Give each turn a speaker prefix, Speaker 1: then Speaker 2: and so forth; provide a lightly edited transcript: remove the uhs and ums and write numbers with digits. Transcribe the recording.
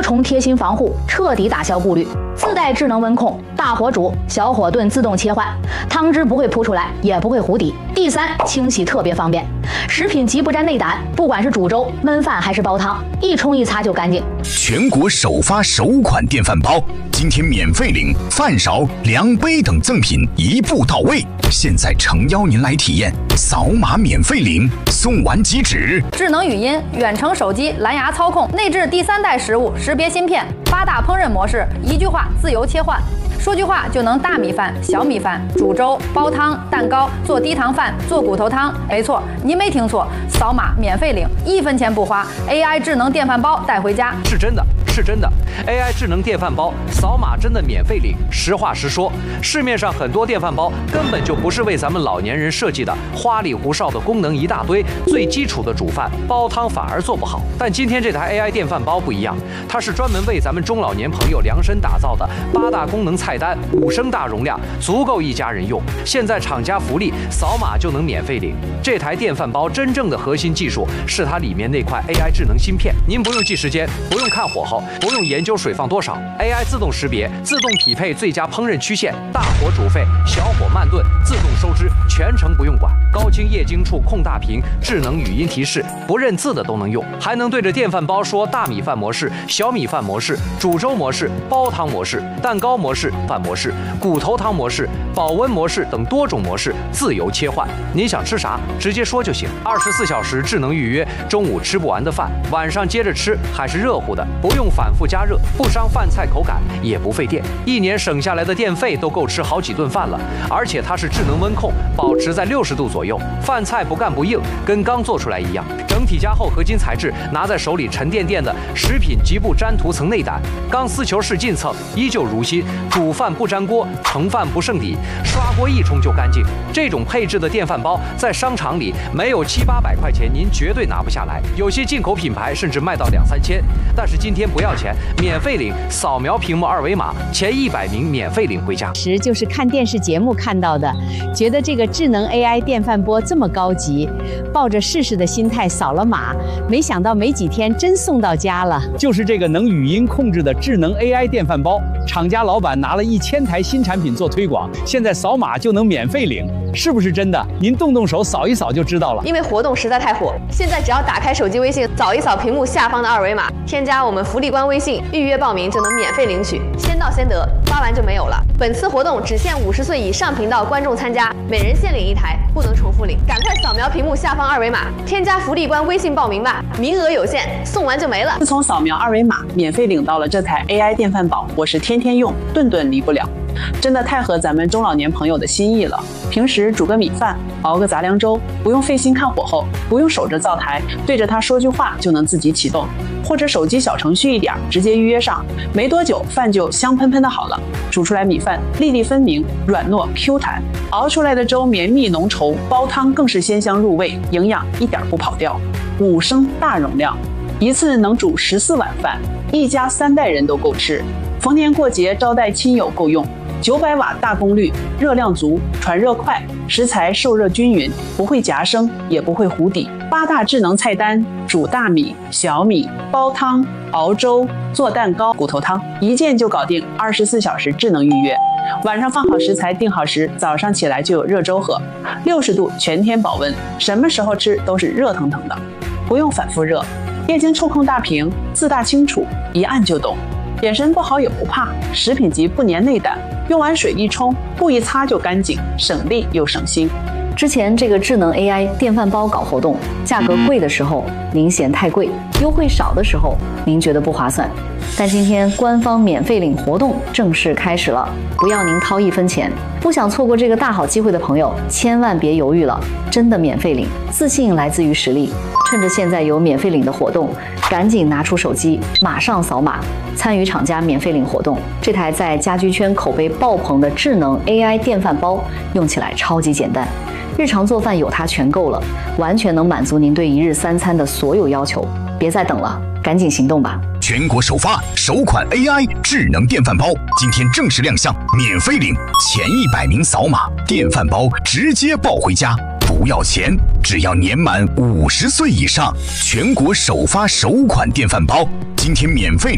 Speaker 1: 重贴心防护，彻底打消顾虑。自带智能温控，大火煮、小火炖自动切换，汤汁不会扑出来，也不会糊底。第三，清洗特别方便，食品极不沾内胆，不管是煮粥、焖饭还是煲汤，一冲一擦就干净。
Speaker 2: 全国首发首款电饭煲，今天免费领饭勺、量杯等赠品一步到位。现在诚邀您来体验，扫码免费领，送完即止。
Speaker 3: 智能语音、远程手机、蓝牙操控，内置第3代食物识别芯片，8大烹饪模式，一句话自由切换。说句话就能大米饭、小米饭、煮粥、煲汤、蛋糕、做低糖饭、做骨头汤。没错，您没听错，扫码免费领，1分钱不花。AI 智能电饭煲带回家，
Speaker 4: 是真的，是真的。AI 智能电饭煲扫码真的免费领。实话实说，市面上很多电饭煲根本就不是为咱们老年人设计的，花里胡哨的功能一大堆，最基础的煮饭、煲汤反而做不好。但今天这台 AI 电饭煲不一样，它是专门为咱们中老年朋友量身打造的，8大功能菜单，5升大容量，足够一家人用。现在厂家福利，扫码就能免费领。这台电饭煲真正的核心技术是它里面那块 AI 智能芯片，您不用记时间，不用看火候，不用研究水放多少 ，AI 自动识别，自动匹配最佳烹饪曲线，大火煮沸，小火慢炖，自动收汁，全程不用管。高清液晶触控大屏，智能语音提示，不认字的都能用，还能对着电饭煲说大米饭模式、小米饭模式、煮粥模式、煲汤模式、蛋糕模式、饭模式、骨头汤模式、保温模式等多种模式自由切换。您想吃啥，直接说就行。24小时智能预约，中午吃不完的饭，晚上接着吃还是热乎的，不用反复加热，不伤饭菜口感，也不费电。1年省下来的电费都够吃好几顿饭了。而且它是智能温控，保持在60度左右，饭菜不干不硬，跟刚做出来一样。整体加厚合金材质，拿在手里沉甸甸的，食品极不沾涂层内胆。钢丝球式进蹭，依旧如新，煮饭不粘锅，盛饭不剩底，刷锅一冲就干净。这种配置的电饭煲在商场里没有700-800块钱，您绝对拿不下来。有些进口品牌甚至卖到2-3千，但是今天不要钱，免费领，扫描屏幕2维码，前100名免费领回家。
Speaker 5: 时就是看电视节目看到的，觉得这个智能 AI 电饭锅这么高级，抱着试试的心态扫了码，没想到没几天真送到家了。
Speaker 6: 就是这个能语音控制的智能 AI 电饭煲，厂家老板拿了1000台新产品做推广，现在扫码就能免费领，是不是真的？您动动手扫一扫就知道了。
Speaker 7: 因为活动实在太火，现在只要打开手机微信，扫一扫屏幕下方的2维码，添加我们福利官微信，预约报名就能免费领取，先到先得，发完就没有了。本次活动只限50岁以上频道观众参加，每人限领1台，不能重复领。赶快扫描屏幕下方2维码，添加福利官微信报名吧，名额有限，送完就没了。
Speaker 8: 自从扫描2维码，免费领到了这台 AI 电饭煲，我是天天用，顿顿离不了。真的太合咱们中老年朋友的心意了。平时煮个米饭，熬个杂粮粥，不用费心看火候，不用守着灶台，对着它说句话就能自己启动，或者手机小程序一点，直接预约上，没多久饭就香喷喷的好了。煮出来米饭粒粒分明，软糯 Q 弹，熬出来的粥绵密浓稠，煲汤更是鲜香入味，营养一点不跑掉。5升大容量，一次能煮14碗饭，一家3代人都够吃。逢年过节招待亲友够用。900瓦大功率，热量足，传热快，食材受热均匀，不会夹生，也不会糊底。8大智能菜单，煮大米、小米、煲汤、熬粥、做蛋糕、骨头汤，一键就搞定，24小时智能预约。晚上放好食材，定好时，早上起来就有热粥喝，60度全天保温，什么时候吃都是热腾腾的，不用反复热。液晶触控大屏，字大清楚，一按就懂。眼神不好也不怕，食品级不粘内胆，用完水一冲，布一擦就干净，省力又省心。
Speaker 1: 之前这个智能 AI 电饭煲搞活动，价格贵的时候您嫌太贵，优惠少的时候您觉得不划算。但今天官方免费领活动正式开始了，不要您掏1分钱。不想错过这个大好机会的朋友，千万别犹豫了，真的免费领，自信来自于实力。趁着现在有免费领的活动，赶紧拿出手机，马上扫码参与厂家免费领活动。这台在家居圈口碑爆棚的智能 AI 电饭煲，用起来超级简单，日常做饭有它全够了，完全能满足您对1日3餐的所有要求。别再等了，赶紧行动吧！
Speaker 2: 全国首发首款 AI 智能电饭煲，今天正式亮相，免费领，前100名扫码，电饭煲直接抱回家，不要钱，只要年满50岁以上。全国首发首款电饭煲，今天免费领。